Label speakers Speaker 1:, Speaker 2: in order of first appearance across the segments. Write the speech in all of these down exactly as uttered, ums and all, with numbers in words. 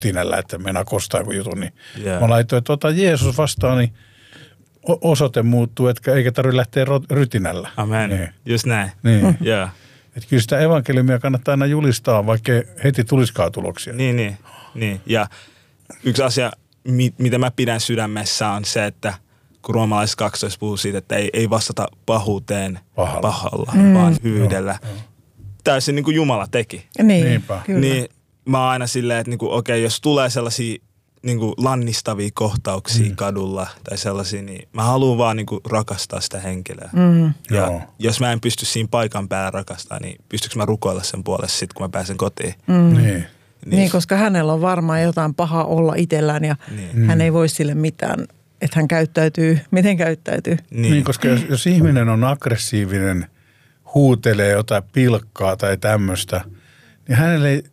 Speaker 1: rytinällä, että mennään kostaa joku jutun. Niin
Speaker 2: yeah.
Speaker 1: mä laitoin, että ota Jeesus vastaan, niin osoite muuttuu, etkä, eikä tarvitse lähteä rytinällä.
Speaker 2: Amen.
Speaker 1: Niin.
Speaker 2: Just näin.
Speaker 1: Niin.
Speaker 2: Yeah.
Speaker 1: Että kyllä sitä evankeliumia kannattaa aina julistaa, vaikka heti tulisikaan tuloksia.
Speaker 2: Niin, niin. niin. Ja yksi asia, mitä mä pidän sydämessä, on se, että kun roomalaiset kaksitoista puhuu siitä, että ei, ei vastata pahuuteen pahalla, pahalla mm. vaan hyvyydellä. Joo, joo. Täysin niin kuin Jumala teki.
Speaker 3: Niin,
Speaker 1: Niinpä.
Speaker 3: kyllä.
Speaker 2: Niin mä oon aina silleen, että niinku, okei, jos tulee sellaisia niinku lannistavia kohtauksia mm. kadulla tai sellaisia, niin mä haluan vaan niinku rakastaa sitä henkilöä. Mm. Ja
Speaker 1: Joo.
Speaker 2: jos mä en pysty siinä paikan päällä rakastaa, niin pystyykö mä rukoilla sen puolesta sit, kun mä pääsen kotiin?
Speaker 3: Mm.
Speaker 1: Niin.
Speaker 3: Niin. niin, koska hänellä on varmaan jotain pahaa olla itsellään ja niin. hän ei voi sille mitään, että hän käyttäytyy, miten käyttäytyy.
Speaker 1: Niin, niin koska jos, jos ihminen on aggressiivinen, huutelee jotain pilkkaa tai tämmöistä, niin hänelle ei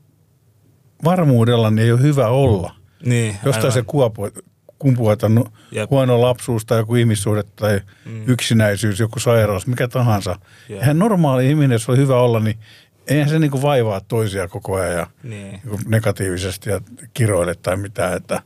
Speaker 1: varmuudella niin ei ole hyvä olla.
Speaker 2: Niin,
Speaker 1: jostain
Speaker 2: aivan.
Speaker 1: se kuopuu, kumpuu, että on huono lapsuus tai joku ihmissuhde tai mm. yksinäisyys, joku sairaus, mikä tahansa. Yeah. Eihän normaali ihminen, jos on hyvä olla, niin eihän se niinku vaivaa toisia koko ajan ja niin. negatiivisesti ja kiroile tai mitään. Että,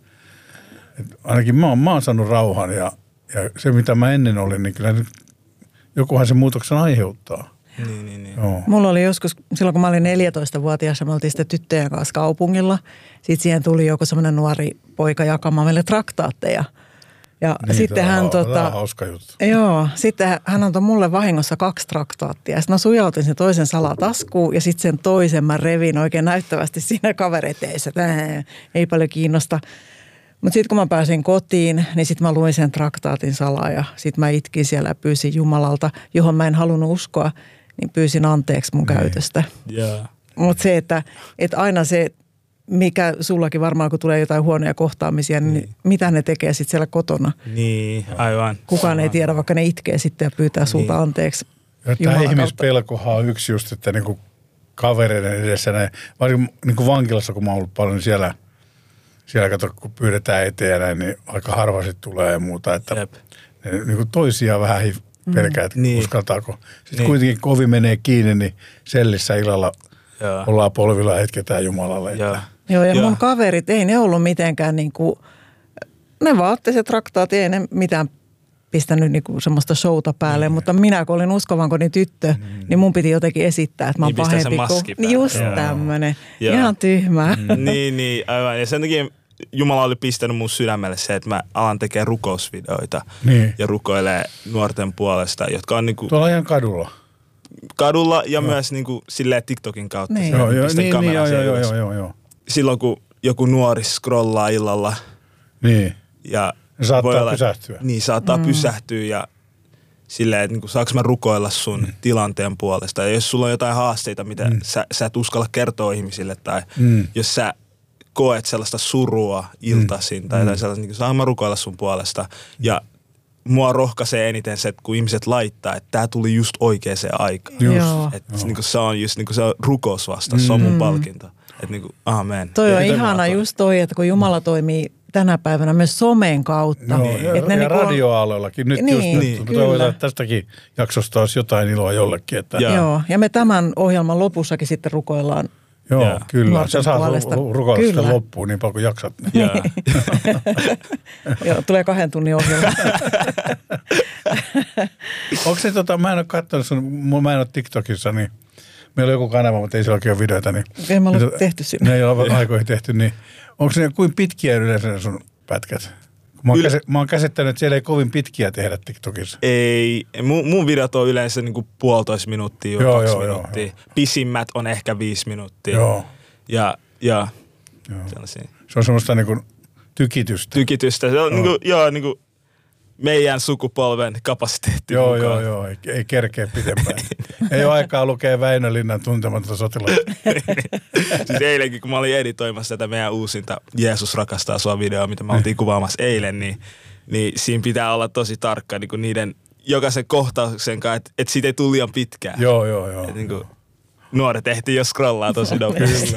Speaker 1: että ainakin mä oon, mä oon saanut rauhan ja, ja se, mitä mä ennen olin, niin kyllä jokuhan se muutoksen aiheuttaa.
Speaker 2: Niin, niin, niin.
Speaker 3: Mulla oli joskus, silloin kun mä olin neljätoistavuotias ja me oltiin sitten tyttöjen kanssa kaupungilla. Sitten siihen tuli joku semmoinen nuori poika jakamaan meille traktaatteja. Ja
Speaker 1: niin,
Speaker 3: sitten hän
Speaker 1: on,
Speaker 3: tota,
Speaker 1: hauska juttu.
Speaker 3: Joo, sitten hän antoi mulle vahingossa kaksi traktaattia. Sitten mä sujautin sen toisen salataskuun ja sitten sen toisen mä revin oikein näyttävästi siinä kavereteissa. Äh, ei paljon kiinnosta. Mutta sitten kun mä pääsin kotiin, niin sitten mä luin sen traktaatin salaa ja sitten mä itkin siellä ja pyysin Jumalalta, johon mä en halunnut uskoa, niin pyysin anteeksi mun käytöstä.
Speaker 2: Yeah.
Speaker 3: Mutta se, että, että aina se, mikä sullakin varmaan, kun tulee jotain huonoja kohtaamisia, niin, niin mitä ne tekee sitten siellä kotona?
Speaker 2: Niin, aivan.
Speaker 3: Kukaan
Speaker 2: aivan.
Speaker 3: ei tiedä, vaikka ne itkee sitten ja pyytää sulta niin. anteeksi.
Speaker 1: Tämä ihmispelkohan on yksi just, että niinku kavereiden edessä, ne, varsinkin niinku vankilassa, kun mä oon ollut paljon, niin siellä, siellä kato, kun pyydetään eteen ja näin, niin aika harva sitten tulee ja muuta, että Jep. ne niinku toisiaan vähän pelkää, että mm. niin. uskaltaako. Sitten niin. kuitenkin kovin menee kiinni, niin sellissä illalla Joo. ollaan polvilla ja hetketään Jumalalle.
Speaker 3: Joo, Joo ja Joo. mun kaverit, ei ne ollut mitenkään niin kuin, ne vaan otti se traktaat, ei ne mitään pistänyt niin kuin semmoista showta päälle, mm. mutta minä kun olin uskovankodin tyttö, mm. niin mun piti jotenkin esittää, että mä oon
Speaker 2: niin
Speaker 3: pahempi kuin just tämmöinen. Ihan tyhmää.
Speaker 2: Mm. niin, niin, aivan. Ja sen takia Jumala oli pistänyt mun sydämelle se, että mä alan tekemään rukousvideoita niin. ja rukoilee nuorten puolesta, jotka on niinku
Speaker 1: tuolla ihan kadulla.
Speaker 2: Kadulla ja no. myös niinku silleen TikTokin kautta.
Speaker 3: Niin.
Speaker 1: Joo, joo, niin, niin, joo, joo, joo, joo, joo.
Speaker 2: Silloin kun joku nuori scrollaa illalla.
Speaker 1: Niin.
Speaker 2: Ja
Speaker 1: saattaa
Speaker 2: olla,
Speaker 1: pysähtyä.
Speaker 2: Niin, saattaa mm. pysähtyä ja silleen, että niinku, saanko mä rukoilla sun mm. tilanteen puolesta. Ja jos sulla on jotain haasteita, mitä mm. sä, sä et uskalla kertoa ihmisille tai mm. jos sä koet sellaista surua iltaisin mm. tai jotain sellaista, niin saan mä rukoilla sun puolesta. Ja mua rohkaisee eniten se, että kun ihmiset laittaa, että tää tuli just oikeaan aikaan. Että niin se on just niin se on rukousvastaus, mm. se on mun palkinto. Että niin kuin, amen.
Speaker 3: Toi on ihana just toi, että kun Jumala toimii tänä päivänä myös somen kautta.
Speaker 1: No, ja,
Speaker 3: että
Speaker 1: ja
Speaker 3: niin
Speaker 1: radioaaloillakin. Nyt
Speaker 3: niin,
Speaker 1: just
Speaker 3: niin,
Speaker 1: nyt toivotaan, että tästäkin jaksosta olisi jotain iloa jollekin. Että
Speaker 3: ja. Joo, ja me tämän ohjelman lopussakin sitten rukoillaan.
Speaker 1: Joo, ja. kyllä. Sä saat rukoilla sitä loppuun niin paljon kuin jaksat.
Speaker 3: Joo, tulee kahden tunnin ohjelma.
Speaker 1: Onko se tota, mä en ole katsonut sun, mä en ole TikTokissa, niin meillä on joku kanava, mutta ei siellä oikein ole videoita. Niin,
Speaker 3: ei me ole
Speaker 1: niin,
Speaker 3: tehty sinne.
Speaker 1: Ne ei ole aikoihin tehty, niin onko ne kuin pitkiä yleensä sun pätkät? Mä oon, Yle- käs, mä oon käsittänyt, että siellä ei kovin pitkiä tehdä TikTokissa.
Speaker 2: Ei, mun, mun videot on yleensä niinku puolitoista minuuttia, joo, kaksi joo, minuuttia. Joo, joo. Pisimmät on ehkä viisi minuuttia.
Speaker 1: Joo.
Speaker 2: Ja, ja
Speaker 1: joo. Se on semmoista niinku tykitystä.
Speaker 2: Tykitystä, se on joo. niinku, joo, niinku meidän sukupolven kapasiteetti
Speaker 1: joo,
Speaker 2: mukaan.
Speaker 1: Joo, joo, ei, ei kerkeä pitempään. Ei ole aikaa lukea Väinö Linnan Tuntematonta sotilasta.
Speaker 2: Siis eilenkin, kun mä olin editoimassa tätä meidän uusinta Jeesus rakastaa sua -videoa, mitä mä oltiin kuvaamassa eilen, niin, niin siinä pitää olla tosi tarkka niin kuin niiden jokaisen kohtauksen kanssa, että et siitä ei tule liian pitkään.
Speaker 1: Joo, joo, joo.
Speaker 2: Et niin kuin nuoret ehtii jo scrollaa tosi nopeasti.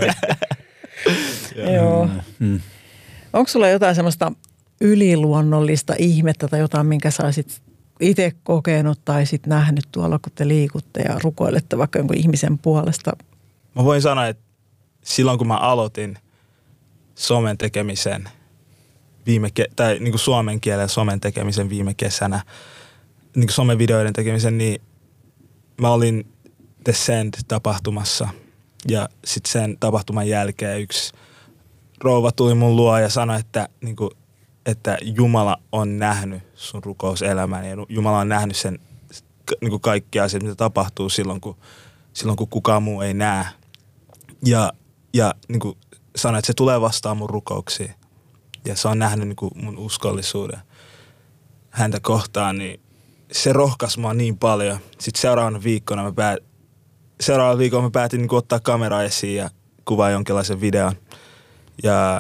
Speaker 3: Joo. Mm. Onko sulla jotain semmoista yliluonnollista ihmettä tai jotain, minkä sä olisit itse kokenut tai sit nähnyt tuolla, kun te liikutte ja rukoilette vaikka jonkun ihmisen puolesta?
Speaker 2: Mä voin sanoa, että silloin kun mä aloitin, somen tekemisen viime, ke- tai niin kuin suomen kielen somen tekemisen viime kesänä, niin kuin somevideoiden tekemisen, niin mä olin The Send-tapahtumassa ja sitten sen tapahtuman jälkeen yksi rouva tuli mun luo ja sanoi, että, niin kuin, että Jumala on nähnyt sun rukouselämän ja Jumala on nähnyt sen niin kuin kaikki asiat, mitä tapahtuu silloin, kun, silloin, kun kukaan muu ei näe. Ja, ja niin kuin sanoi, että se tulee vastaan mun rukouksiin ja se on nähnyt niin kuin mun uskollisuuden häntä kohtaan, niin se rohkaisi mua niin paljon. Sitten seuraavana viikkona mä, päät, seuraavana viikolla mä päätin niin kuin ottaa kameraa esiin ja kuvaa jonkinlaisen videon. Ja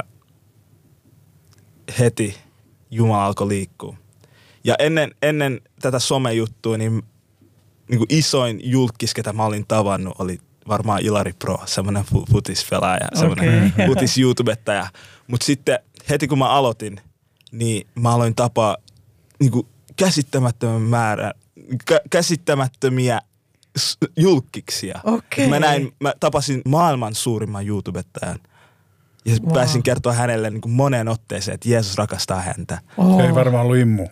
Speaker 2: heti Jumala alkoi liikkua. Ja ennen, ennen tätä somejuttua, niin, niin kuin isoin julkkis, ketä mä olin tavannut, oli varmaan Ilari Pro, semmoinen futisfelaaja, semmoinen okay. futis-youtubettaja. Mutta sitten heti kun mä aloitin, niin mä aloin tapaa niin kuin käsittämättömän määrän, kä- käsittämättömiä julkkiksia.
Speaker 3: Okay.
Speaker 2: Mä näin, mä tapasin maailman suurimman YouTubettajan. Ja wow. pääsin kertoa hänelle niin kuin moneen otteeseen, että Jeesus rakastaa häntä.
Speaker 1: Oh. Se ei varmaan ollut immu.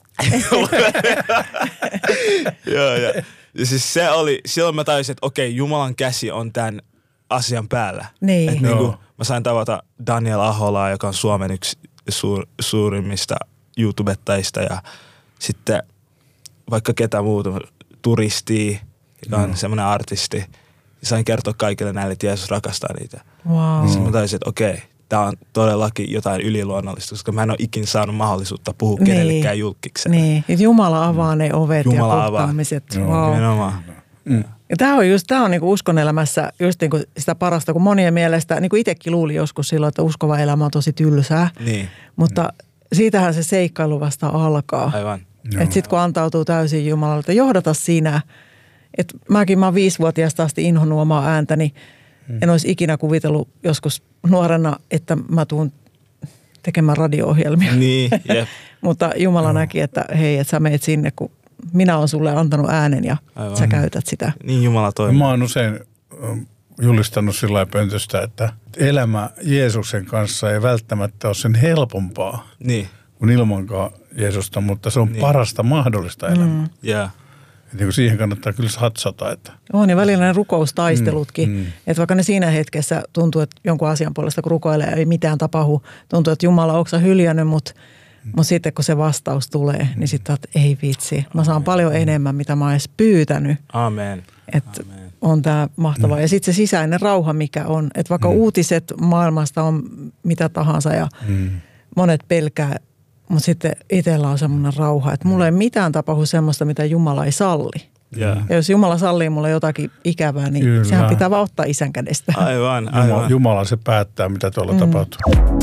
Speaker 2: Joo, ja, ja siis se oli, silloin mä tajusin, että okei, Jumalan käsi on tämän asian päällä.
Speaker 3: Niin.
Speaker 2: Että niin kuin, mä sain tavata Daniel Aholaa, joka on Suomen yksi suur, suurimmista YouTubettajista ja sitten vaikka ketä muuta, turistia, joka on no. semmoinen artisti. Ja sain kertoa kaikille näille, että Jeesus rakastaa niitä.
Speaker 3: Wow.
Speaker 2: Sitten mä taisin, että okei, tää on todellakin jotain yliluonnollista, koska mä en ole ikin saanut mahdollisuutta puhua niin. kenellekään julkikseen.
Speaker 3: Niin, että Jumala avaa ne ovet Jumala ja kohtaamiset.
Speaker 2: Wow. Nimenomaan.
Speaker 3: Mm. Ja tämä on just, tämä on niinku uskonelämässä just niinku sitä parasta, kun monien mielestä, niin kuin itsekin luuli joskus silloin, että uskova elämä on tosi tylsää.
Speaker 2: Niin.
Speaker 3: Mutta siitähän se seikkailu vasta alkaa.
Speaker 2: Aivan.
Speaker 3: Että sitten kun antautuu täysin Jumalalle, että johdata sinä. Että mäkin mä oon viisivuotiaasta asti inhonnut omaa ääntäni. Hmm. En olisi ikinä kuvitellut joskus nuorena, että mä tuun tekemään radio-ohjelmia.
Speaker 2: Niin, jep.
Speaker 3: Mutta Jumala no. näki, että hei, että sä meet sinne, kun minä olen sulle antanut äänen ja aivan. Sä käytät sitä.
Speaker 2: Niin Jumala toimii.
Speaker 1: Mä oon usein julistanut sillä lailla pöntöstä, että elämä Jeesuksen kanssa ei välttämättä ole sen helpompaa
Speaker 2: niin.
Speaker 1: kuin ilmankaan Jeesusta, mutta se on niin. parasta mahdollista elämää.
Speaker 2: Mm. Yeah.
Speaker 1: Niin siihen kannattaa kyllä satsata. Että.
Speaker 3: On ja välillä ne rukoustaistelutkin. Mm, mm. Että vaikka ne siinä hetkessä tuntuu, että jonkun asian puolesta kun rukoilee ei mitään tapahdu, tuntuu, että Jumala onko sä hyljännyt, mutta mm. mut sitten kun se vastaus tulee, niin sitten että ei vitsi. Mä saan Amen. paljon enemmän, mitä mä oon edes pyytänyt.
Speaker 2: Amen.
Speaker 3: Että on tää mahtavaa. Mm. Ja sitten se sisäinen rauha, mikä on. Että vaikka mm. uutiset maailmasta on mitä tahansa ja mm. monet pelkää, mutta sitten itsellä on semmoinen rauha, että mulla ei mitään tapahdu semmoista, mitä Jumala ei salli.
Speaker 2: Yeah.
Speaker 3: Ja jos Jumala sallii mulle jotakin ikävää, niin
Speaker 1: Kyllä.
Speaker 3: sehän pitää vaan ottaa isän kädestä.
Speaker 2: Aivan, aivan.
Speaker 1: Jumala, Jumala se päättää, mitä tuolla mm. tapahtuu.